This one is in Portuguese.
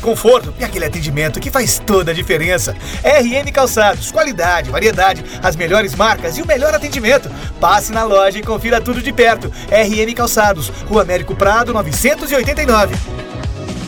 conforto e aquele atendimento que faz toda a diferença. RM Calçados, qualidade, variedade, as melhores marcas e o melhor atendimento. Passe na loja e confira tudo de perto. RM Calçados, Rua Américo Prado, 989.